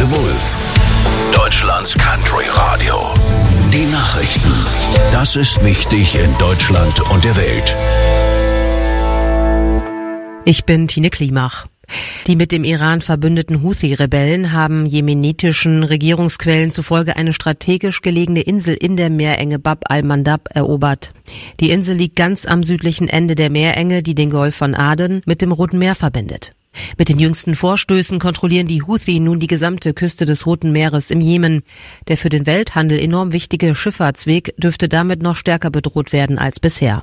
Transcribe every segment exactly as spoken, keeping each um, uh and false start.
The Wolf, Deutschlands Country Radio. Die Nachrichten. Das ist wichtig in Deutschland und der Welt. Ich bin Tine Klimach. Die mit dem Iran verbündeten Houthi-Rebellen haben jemenitischen Regierungsquellen zufolge eine strategisch gelegene Insel in der Meerenge Bab al-Mandab erobert. Die Insel liegt ganz am südlichen Ende der Meerenge, die den Golf von Aden mit dem Roten Meer verbindet. Mit den jüngsten Vorstößen kontrollieren die Houthi nun die gesamte Küste des Roten Meeres im Jemen. Der für den Welthandel enorm wichtige Schifffahrtsweg dürfte damit noch stärker bedroht werden als bisher.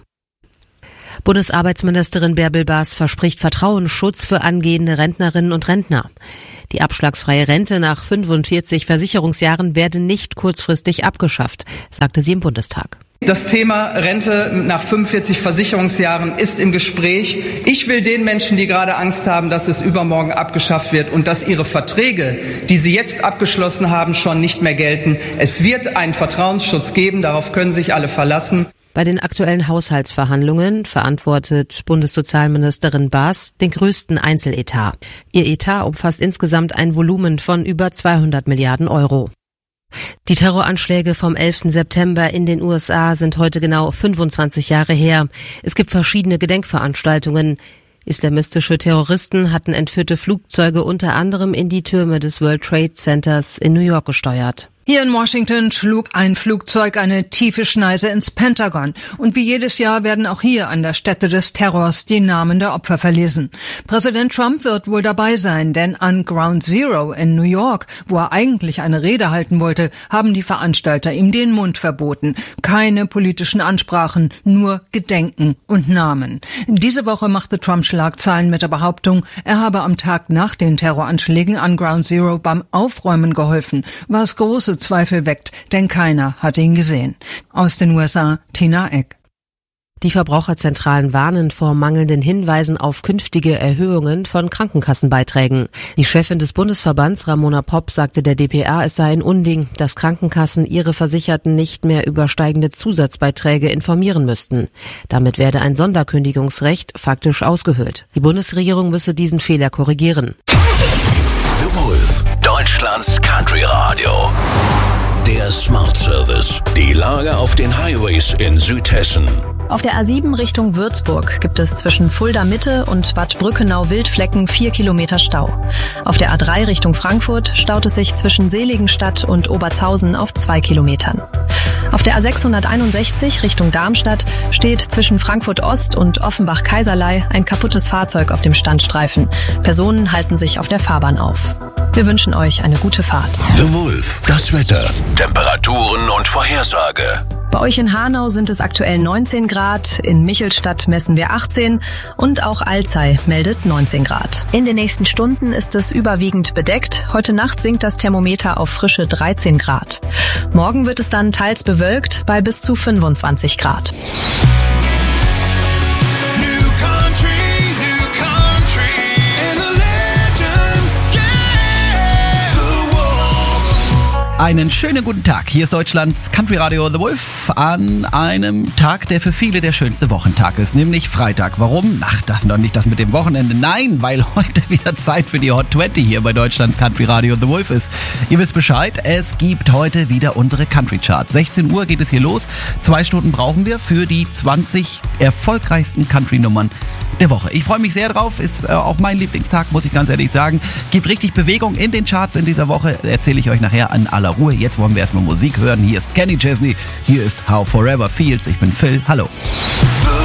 Bundesarbeitsministerin Bärbel Baas verspricht Vertrauensschutz für angehende Rentnerinnen und Rentner. Die abschlagsfreie Rente nach fünfundvierzig Versicherungsjahren werde nicht kurzfristig abgeschafft, sagte sie im Bundestag. Das Thema Rente nach fünfundvierzig Versicherungsjahren ist im Gespräch. Ich will den Menschen, die gerade Angst haben, dass es übermorgen abgeschafft wird und dass ihre Verträge, die sie jetzt abgeschlossen haben, schon nicht mehr gelten. Es wird einen Vertrauensschutz geben, darauf können sich alle verlassen. Bei den aktuellen Haushaltsverhandlungen verantwortet Bundessozialministerin Baas den größten Einzeletat. Ihr Etat umfasst insgesamt ein Volumen von über zweihundert Milliarden Euro. Die Terroranschläge vom elften September in den U S A sind heute genau fünfundzwanzig Jahre her. Es gibt verschiedene Gedenkveranstaltungen. Islamistische Terroristen hatten entführte Flugzeuge unter anderem in die Türme des World Trade Centers in New York gesteuert. Hier in Washington schlug ein Flugzeug eine tiefe Schneise ins Pentagon. Und wie jedes Jahr werden auch hier an der Stätte des Terrors die Namen der Opfer verlesen. Präsident Trump wird wohl dabei sein, denn an Ground Zero in New York, wo er eigentlich eine Rede halten wollte, haben die Veranstalter ihm den Mund verboten. Keine politischen Ansprachen, nur Gedenken und Namen. Diese Woche machte Trump Schlagzeilen mit der Behauptung, er habe am Tag nach den Terroranschlägen an Ground Zero beim Aufräumen geholfen, was große Zweifel weckt, denn keiner hat ihn gesehen. Aus den U S A, Tina Eck. Die Verbraucherzentralen warnen vor mangelnden Hinweisen auf künftige Erhöhungen von Krankenkassenbeiträgen. Die Chefin des Bundesverbands, Ramona Popp, sagte der D P A, es sei ein Unding, dass Krankenkassen ihre Versicherten nicht mehr über steigende Zusatzbeiträge informieren müssten. Damit werde ein Sonderkündigungsrecht faktisch ausgehöhlt. Die Bundesregierung müsse diesen Fehler korrigieren. The Wolf, Deutschlands Country Radio. Der Smart Service. Die Lage auf den Highways in Südhessen. Auf der A sieben Richtung Würzburg gibt es zwischen Fulda Mitte und Bad Brückenau-Wildflecken vier Kilometer Stau. Auf der A drei Richtung Frankfurt staut es sich zwischen Seligenstadt und Obertshausen auf zwei Kilometern. Auf der A sechshunderteinundsechzig Richtung Darmstadt steht zwischen Frankfurt Ost und Offenbach-Kaiserlei ein kaputtes Fahrzeug auf dem Standstreifen. Personen halten sich auf der Fahrbahn auf. Wir wünschen euch eine gute Fahrt. The Wolf, das Wetter, Temperaturen und Vorhersage. Bei euch in Hanau sind es aktuell neunzehn Grad, in Michelstadt messen wir achtzehn und auch Alzey meldet neunzehn Grad. In den nächsten Stunden ist es überwiegend bedeckt. Heute Nacht sinkt das Thermometer auf frische dreizehn Grad. Morgen wird es dann teils bewölkt bei bis zu fünfundzwanzig Grad. Einen schönen guten Tag. Hier ist Deutschlands Country Radio The Wolf an einem Tag, der für viele der schönste Wochentag ist, nämlich Freitag. Warum? Ach, das ist doch nicht das mit dem Wochenende. Nein, weil heute wieder Zeit für die Hot zwanzig hier bei Deutschlands Country Radio The Wolf ist. Ihr wisst Bescheid, es gibt heute wieder unsere Country Charts. sechzehn Uhr geht es hier los. Zwei Stunden brauchen wir für die zwanzig erfolgreichsten Country-Nummern der Woche. Ich freue mich sehr drauf, ist äh, auch mein Lieblingstag, muss ich ganz ehrlich sagen. Gibt richtig Bewegung in den Charts in dieser Woche, erzähle ich euch nachher an aller Ruhe. Jetzt wollen wir erstmal Musik hören. Hier ist Kenny Chesney, hier ist How Forever Feels. Ich bin Phil, hallo.